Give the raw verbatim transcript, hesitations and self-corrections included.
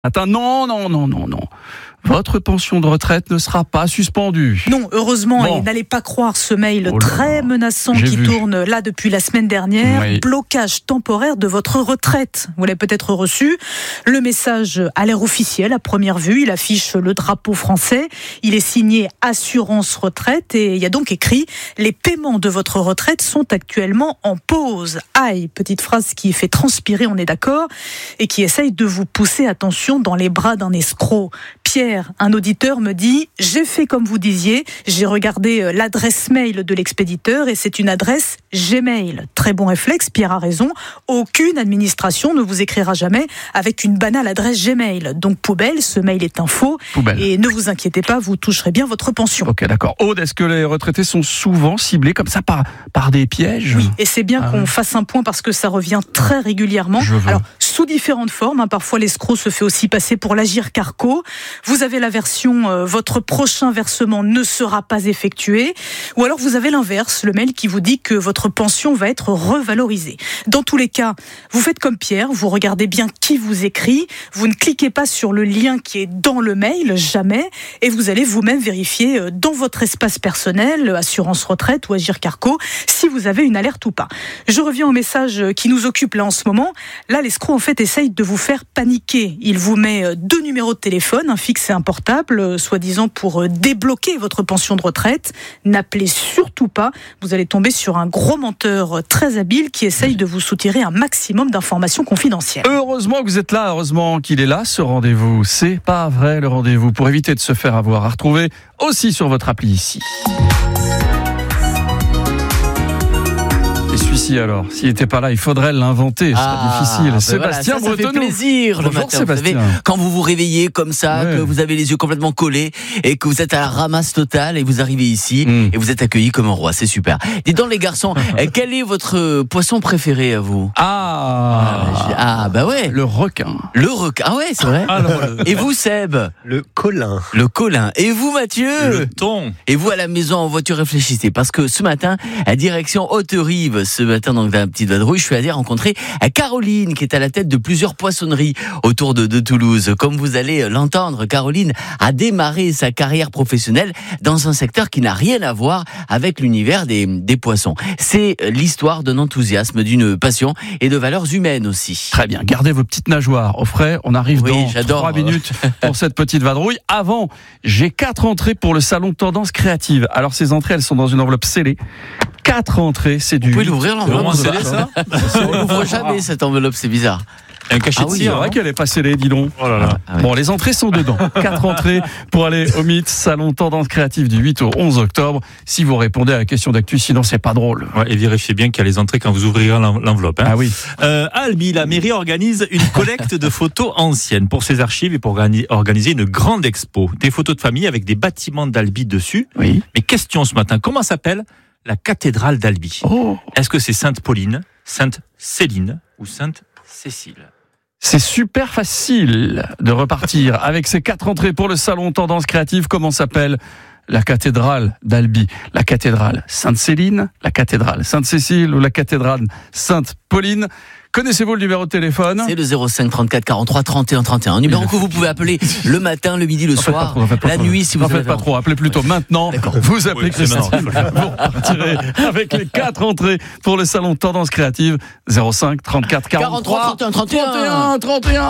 Attends, non, non, non, non, non. Votre pension de retraite ne sera pas suspendue. Non, heureusement, bon. et n'allez pas croire ce mail oh là très là. menaçant J'ai qui vu. tourne là depuis la semaine dernière. Oui. Blocage temporaire de votre retraite. Vous l'avez peut-être reçu. Le message a l'air officiel à première vue. Il affiche le drapeau français. Il est signé Assurance Retraite et il y a donc écrit « Les paiements de votre retraite sont actuellement en pause ». Aïe, petite phrase qui fait transpirer, on est d'accord, et qui essaye de vous pousser, attention, dans les bras d'un escroc. Pierre, un auditeur, me dit « J'ai fait comme vous disiez, j'ai regardé l'adresse mail de l'expéditeur et c'est une adresse Gmail. » Très bon réflexe, Pierre a raison. Aucune administration ne vous écrira jamais avec une banale adresse Gmail. Donc poubelle, ce mail est un faux. Poubelle. Et ne vous inquiétez pas, vous toucherez bien votre pension. Ok, d'accord. Aude, est-ce que les retraités sont souvent ciblés comme ça par, par des pièges ? Oui, et c'est bien Ah qu'on oui. fasse un point parce que ça revient très régulièrement. Je veux. Alors, sous différentes formes, hein, parfois l'escroc se fait aussi passer pour l'Agir Carco. Vous avez la version euh, votre prochain versement ne sera pas effectué, ou alors vous avez l'inverse, le mail qui vous dit que votre pension va être revalorisée. Dans tous les cas, vous faites comme Pierre, vous regardez bien qui vous écrit, vous ne cliquez pas sur le lien qui est dans le mail, jamais, et vous allez vous-même vérifier euh, dans votre espace personnel, Assurance Retraite ou Agir Carco, si vous avez une alerte ou pas. Je reviens au message qui nous occupe là en ce moment. Là, l'escroc en fait essaye de vous faire paniquer. Il vous met deux numéros de téléphone, un fixe et un portable, soi-disant pour débloquer votre pension de retraite. N'appelez surtout pas. Vous allez tomber sur un gros menteur très habile qui essaye de vous soutirer un maximum d'informations confidentielles. Heureusement que vous êtes là, heureusement qu'il est là, ce rendez-vous. C'est pas vrai, le rendez-vous, pour éviter de se faire avoir. À retrouver aussi sur votre appli ici. Et celui-ci alors, s'il n'était pas là, il faudrait l'inventer, ce serait Ah, difficile. ben Sébastien voilà, ça, ça fait Bretonneau. plaisir le Bonjour, matin, Sébastien. vous savez, quand vous vous réveillez comme ça, Ouais. que vous avez les yeux complètement collés et que vous êtes à la ramasse totale et vous arrivez ici Mm. et vous êtes accueillis comme un roi, c'est super. Dites donc les garçons, euh, quel est votre poisson préféré à vous? Ah, Ah bah ouais, le requin. le requin. Ah ouais, c'est vrai. Alors, le- Et vous Seb? Le colin. Le colin. Et vous Mathieu? Le thon. Et vous à la maison en voiture, réfléchissez, parce que ce matin, à direction Haute-Rive, ce matin donc d'un petit vadrouille, je suis allé rencontrer Caroline qui est à la tête de plusieurs poissonneries autour de, de Toulouse. Comme vous allez l'entendre, Caroline a démarré sa carrière professionnelle dans un secteur qui n'a rien à voir avec l'univers des, des poissons. C'est l'histoire d'un enthousiasme, d'une passion et de valeurs humaines aussi. Très bien, gardez vos petites nageoires au frais. On arrive Oui, dans j'adore. trois minutes pour cette petite vadrouille. Avant, j'ai quatre entrées pour le salon Tendance Créative. Alors ces entrées, elles sont dans une enveloppe scellée. Quatre entrées, c'est du... Vous pouvez l'ouvrir l'enveloppe? Vraiment scellé, ça? On n'ouvre jamais cette enveloppe, c'est bizarre. Un cachet Ah de oui, C'est cire. vrai qu'elle est pas scellée, dis donc. Oh là là. Ah oui. Bon, les entrées sont dedans. Quatre entrées pour aller au Mythe, salon Tendance Créative du huit au onze octobre. Si vous répondez à la question d'actu, sinon c'est pas drôle. Ouais, et vérifiez bien qu'il y a les entrées quand vous ouvrirez l'en- l'enveloppe. Hein. Ah oui. Euh, à Albi, la mairie organise une collecte de photos anciennes pour ses archives et pour organi- organiser une grande expo. Des photos de famille avec des bâtiments d'Albi dessus. Oui. Mais question ce matin, comment s'appelle la cathédrale d'Albi? Oh, Est-ce que c'est Sainte-Pauline, Sainte-Céline ou Sainte-Cécile? c'est super facile de repartir avec ces quatre entrées pour le salon Tendance Créative. Comment s'appelle la cathédrale d'Albi? La cathédrale Sainte-Céline, la cathédrale Sainte-Cécile ou la cathédrale Sainte-Pauline? Connaissez-vous le numéro de téléphone? C'est le zéro cinq trente-quatre quarante-trois trente et un trente et un. Un numéro que vous pouvez appeler le matin, le midi, le N'en faites pas soir, trop, n'en faites pas la trop. nuit si N'en vous faites avez pas envie. trop, appelez plutôt maintenant. D'accord. Vous appelez Oui, c'est Christine. maintenant. Vous repartirez avec les quatre entrées pour le salon Tendance Créative. zéro cinq trente-quatre quarante-trois quarante-trois trente et un trente et un. trente et un.